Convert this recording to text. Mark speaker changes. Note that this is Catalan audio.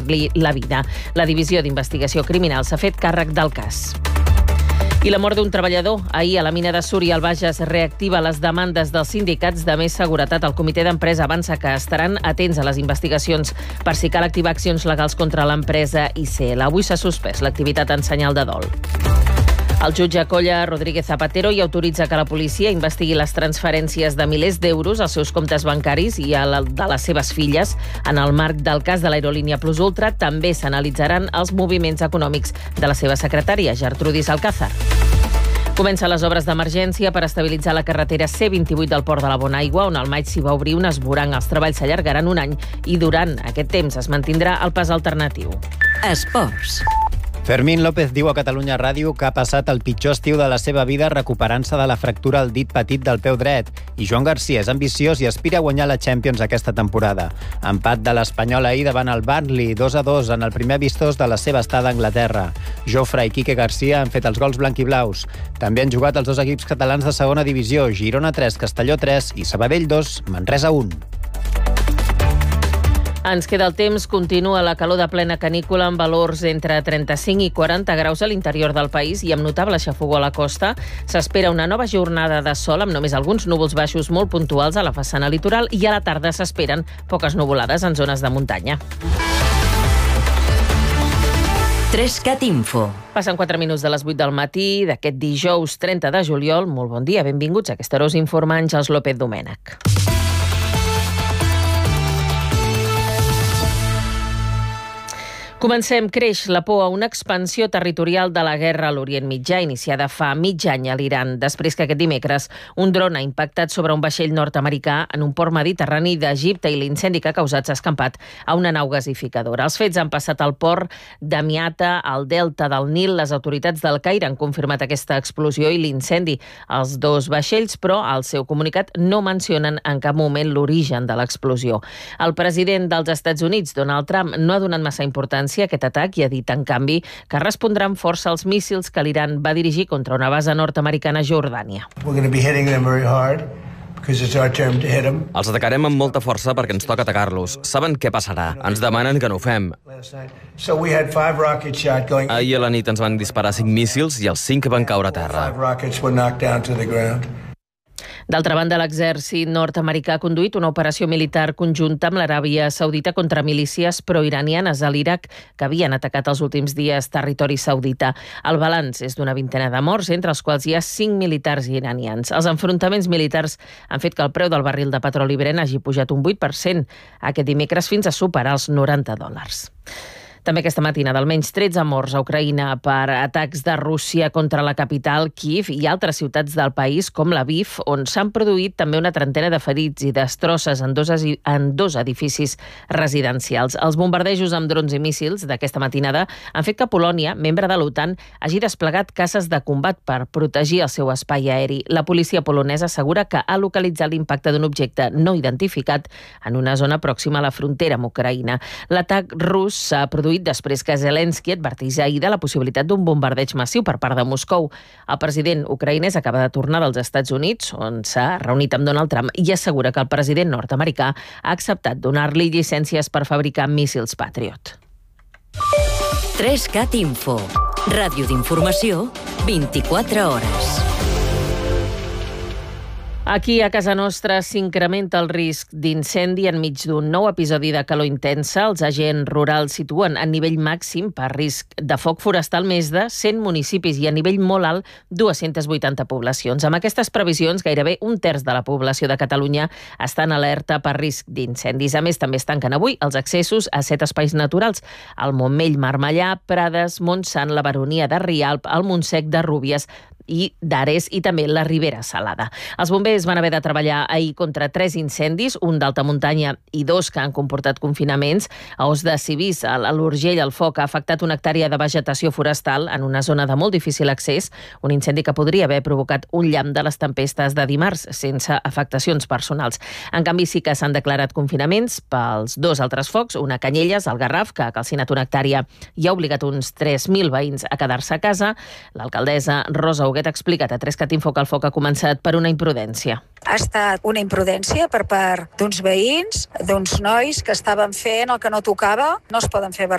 Speaker 1: salvar-li la vida. La Divisió d'Investigació Criminal s'ha fet càrrec del cas. I la mort d'un treballador. Ahir a la mina de Súria, al Bages, reactiva les demandes dels sindicats de més seguretat. El comitè d'empresa avança que estaran atents a les investigacions per si cal activar accions legals contra l'empresa ICL. Avui s'ha suspès l'activitat en senyal de dol. El jutge acolla Rodríguez Zapatero i autoritza que la policia investigui les transferències de milers d'euros als seus comptes bancaris i de les seves filles. En el marc del cas de l'aerolínia Plus Ultra també s'analitzaran els moviments econòmics de la seva secretària, Gertrudis Alcázar. Comencen les obres d'emergència per estabilitzar la carretera C28 del Port de la Bonaigua, on al maig s'hi va obrir un esvoranc. Els treballs s'allargaran un any i durant aquest temps es mantindrà el pas alternatiu.
Speaker 2: Esports.
Speaker 3: Fermín López diu a Catalunya Ràdio que ha passat el pitjor estiu de la seva vida recuperant-se de la fractura al dit petit del peu dret. I Joan Garcia és ambiciós i aspira a guanyar la Champions aquesta temporada. Empat de l'Espanyol ahir davant el Burnley, 2-2 en el primer vistós de la seva estada a Anglaterra. Jofre i Quique Garcia han fet els gols blanquiblaus. També han jugat els dos equips catalans de segona divisió, Girona 3, Castelló 3 i Sabadell 2, Manresa 1.
Speaker 1: Ens queda el temps, continua la calor de plena canícula amb valors entre 35 i 40 graus a l'interior del país i amb notable xafogó a la costa. S'espera una nova jornada de sol amb només alguns núvols baixos molt puntuals a la façana litoral i a la tarda s'esperen poques nuvolades en zones de muntanya.
Speaker 2: 3CAT Info.
Speaker 1: Passen 4 minuts de les 8 del matí d'aquest dijous 30 de juliol. Molt bon dia, benvinguts a aquesta hora us informa Àngels López Domènech. Comencem. Creix la por a una expansió territorial de la guerra a l'Orient Mitjà, iniciada fa mig any a l'Iran, després que aquest dimecres un dron ha impactat sobre un vaixell nord-americà en un port mediterrani d'Egipte i l'incendi que ha causat s'ha escampat a una nau gasificadora. Els fets han passat al port de Miata, al delta del Nil. Les autoritats del Caire han confirmat aquesta explosió i l'incendi. Els dos vaixells, però, al seu comunicat no mencionen en cap moment l'origen de l'explosió. El president dels Estats Units, Donald Trump, no ha donat massa importància a aquest atac i ha dit, en canvi, que respondrà amb força als míssils que l'Iran va dirigir contra una base nord-americana a Jordània.
Speaker 4: Els atacarem amb molta força perquè ens toca atacar-los. Saben què passarà. Ens demanen que no ho fem. Ahir a la nit ens van disparar 5 míssils i els 5 van caure a terra.
Speaker 1: D'altra banda, l'exèrcit nord-americà ha conduït una operació militar conjunta amb l'Aràbia Saudita contra milícies proiranianes a l'Iraq que havien atacat els últims dies territori saudita. El balanç és d'una vintena de morts, entre els quals hi ha 5 militars iranians. Els enfrontaments militars han fet que el preu del barril de petroli Brent hagi pujat un 8% aquest dimecres fins a superar els $90. També aquesta matinada, almenys 13 morts a Ucraïna per atacs de Rússia contra la capital, Kíev, i altres ciutats del país, com Lviv, on s'han produït també una trentena de ferits i destrosses en dos edificis residencials. Els bombardejos amb drons i míssils d'aquesta matinada han fet que Polònia, membre de l'OTAN, hagi desplegat caces de combat per protegir el seu espai aeri. La policia polonesa assegura que ha localitzat l'impacte d'un objecte no identificat en una zona pròxima a la frontera amb Ucraïna. L'atac rus s'ha produït després que Zelensky advertís ahir de la possibilitat d'un bombardeig massiu per part de Moscou. El president ucraïnès acaba de tornar dels Estats Units, on s'ha reunit amb Donald Trump, i assegura que el president nord-americà ha acceptat donar-li llicències per fabricar míssils Patriot.
Speaker 2: 3CAT Info. Ràdio d'informació, 24 hores.
Speaker 1: Aquí a casa nostra s'incrementa el risc d'incendi enmig d'un nou episodi de calor intensa. Els agents rurals situen a nivell màxim per risc de foc forestal més de 100 municipis i a nivell molt alt 280 poblacions. Amb aquestes previsions, gairebé un terç de la població de Catalunya està en alerta per risc d'incendis. A més, també es tanquen avui els accessos a 7 espais naturals: el Montmell, Marmellà, Prades, Montsant, la Baronia de Rialp, el Montsec de Rúbies i d'Ares i també la Ribera Salada. Els bombers van haver de treballar ahir contra 3 incendis, un d'alta muntanya i 2 que han comportat confinaments. A Os de Civís, a l'Urgell, el foc ha afectat una hectàrea de vegetació forestal en una zona de molt difícil accés, un incendi que podria haver provocat un llamp de les tempestes de dimarts, sense afectacions personals. En canvi, sí que s'han declarat confinaments pels 2 altres focs, una a Canyelles, al Garraf, que ha calcinat una hectàrea i ha obligat uns 3.000 veïns a quedar-se a casa. L'alcaldessa Rosa Huguet ha explicat a 3CAT Info que el foc ha començat per una imprudència.
Speaker 5: Ha estat una imprudència per part d'uns veïns, d'uns nois que estaven fent el que no tocava. No es poden fer